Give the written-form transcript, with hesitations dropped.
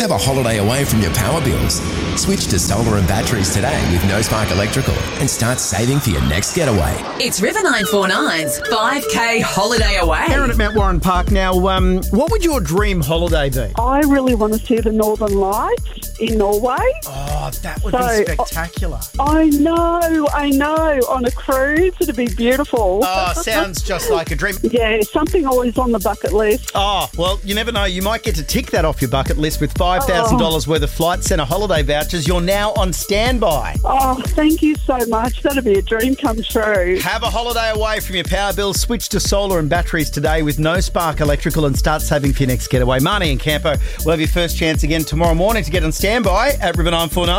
have a holiday away from your power bills. Switch to solar and batteries today with No Spark Electrical and start saving for your next getaway. It's River 949's 5K holiday away. Aaron at Mount Warren Park. Now, what would your dream holiday be? I really want to see the Northern Lights in Norway. Oh, that would be spectacular. I know. On a cruise, it'd be beautiful. Oh, sounds just like a dream. Yeah, something always on the bucket list. Oh, well, you never know. You might get to tick that off your bucket list with $5,000 worth of Flight Centre holiday vouchers. You're now on standby. Oh, thank you so much. That'd be a dream come true. Have a holiday away from your power bill. Switch to solar and batteries today with No Spark Electrical and start saving for your next getaway. Marnie and Campo will have your first chance again tomorrow morning to get on standby at River 949.